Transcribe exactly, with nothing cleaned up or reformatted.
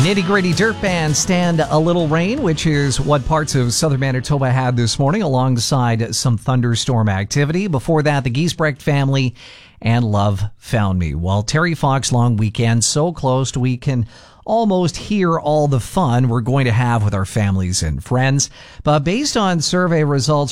Nitty Gritty Dirt Band Stand a Little Rain, which is what parts of southern Manitoba had this morning, alongside some thunderstorm activity. Before that, the Giesbrecht Family and Love Found Me. Well, Terry Fox long weekend, so close we can almost hear all the fun we're going to have with our families and friends. But based on survey results